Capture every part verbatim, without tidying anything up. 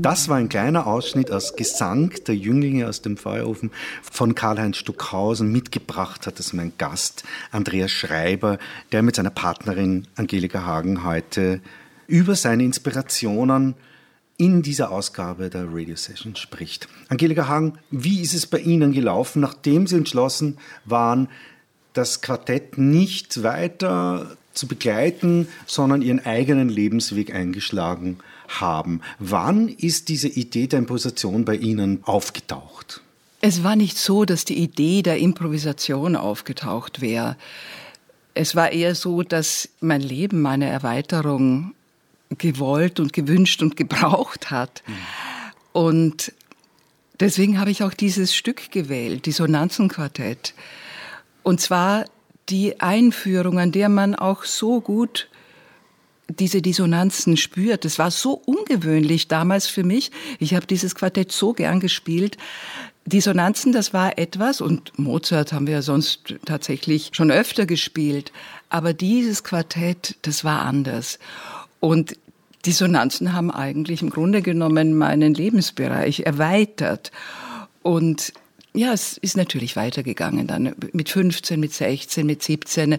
Das war ein kleiner Ausschnitt aus Gesang der Jünglinge aus dem Feuerofen von Karl-Heinz Stockhausen. Mitgebracht hat es mein Gast Andreas Schreiber, der mit seiner Partnerin Angelika Hagen heute über seine Inspirationen in dieser Ausgabe der Radio Session spricht. Angelika Hagen, wie ist es bei Ihnen gelaufen, nachdem Sie entschlossen waren, das Quartett nicht weiter zu begleiten, sondern Ihren eigenen Lebensweg eingeschlagen haben? Wann ist diese Idee der Improvisation bei Ihnen aufgetaucht? Es war nicht so, dass die Idee der Improvisation aufgetaucht wäre. Es war eher so, dass mein Leben meine Erweiterung gewollt und gewünscht und gebraucht hat. Mhm. Und deswegen habe ich auch dieses Stück gewählt, Dissonanzenquartett. Und zwar die Einführung, an der man auch so gut diese Dissonanzen spürt. Das war so ungewöhnlich damals für mich. Ich habe dieses Quartett so gern gespielt. Dissonanzen, das war etwas, und Mozart haben wir ja sonst tatsächlich schon öfter gespielt, aber dieses Quartett, das war anders. Und Dissonanzen haben eigentlich im Grunde genommen meinen Lebensbereich erweitert. Und ja, es ist natürlich weitergegangen dann. Mit fünfzehn, mit sechzehn, mit siebzehn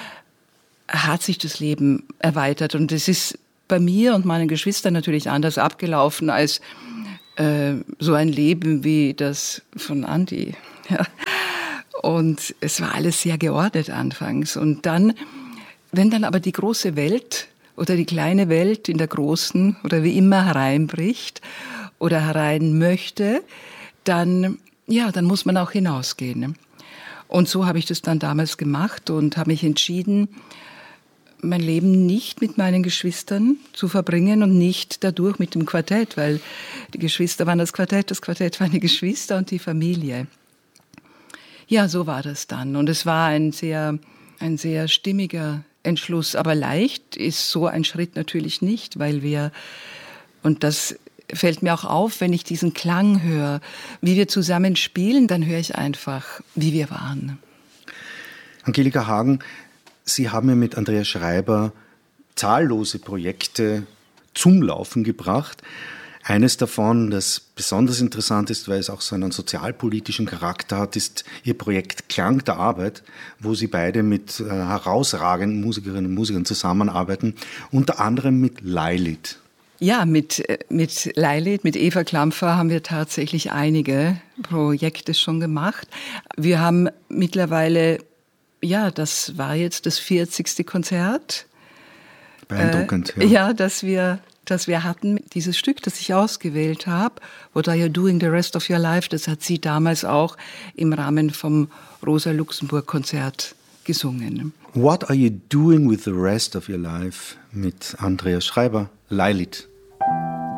hat sich das Leben erweitert. Und es ist bei mir und meinen Geschwistern natürlich anders abgelaufen als äh, so ein Leben wie das von Andi. Ja. Und es war alles sehr geordnet anfangs. Und dann, wenn dann aber die große Welt oder die kleine Welt in der großen oder wie immer hereinbricht oder herein möchte, dann, ja, dann muss man auch hinausgehen. Und so habe ich das dann damals gemacht und habe mich entschieden, mein Leben nicht mit meinen Geschwistern zu verbringen und nicht dadurch mit dem Quartett, weil die Geschwister waren das Quartett, das Quartett waren die Geschwister und die Familie. Ja, so war das dann. Und es war ein sehr, ein sehr stimmiger Entschluss. Aber leicht ist so ein Schritt natürlich nicht, weil wir, und das fällt mir auch auf, wenn ich diesen Klang höre, wie wir zusammen spielen, dann höre ich einfach, wie wir waren. Angelika Hagen, Sie haben ja mit Andreas Schreiber zahllose Projekte zum Laufen gebracht. Eines davon, das besonders interessant ist, weil es auch so einen sozialpolitischen Charakter hat, ist Ihr Projekt Klang der Arbeit, wo Sie beide mit äh, herausragenden Musikerinnen und Musikern zusammenarbeiten, unter anderem mit Lailit. Ja, mit, mit Lailit, mit Eva Klampfer haben wir tatsächlich einige Projekte schon gemacht. Wir haben mittlerweile, ja, das war jetzt das vierzigste Konzert. Beeindruckend, äh, ja. Ja, dass wir, dass wir hatten, dieses Stück, das ich ausgewählt habe, What Are You Doing the Rest of Your Life, das hat sie damals auch im Rahmen vom Rosa-Luxemburg-Konzert gesungen. What Are You Doing with the Rest of Your Life mit Andreas Schreiber, Lailit.